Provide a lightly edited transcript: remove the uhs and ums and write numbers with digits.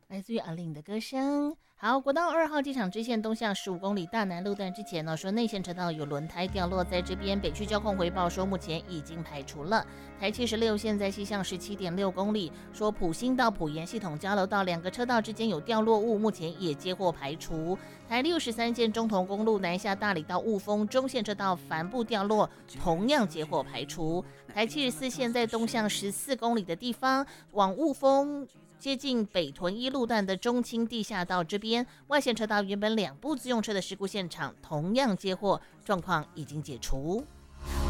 来自于阿令的歌声。好，国道2号机场支线东向15公里大南路段之前呢，说内线车道有轮胎掉落，在这边北区交控回报说目前已经排除了。台76线在西向17.6公里，说埔心到埔盐系统交流道2个车道之间有掉落物，目前也接获排除。台63线中同公路南下大理到雾峰中线车道帆布掉落，同样接获排除。台74线在东向14公里的地方往雾峰接近北屯一路段的中清地下道这边，外线车道原本2部自用车的事故现场同样接获，状况已经解除。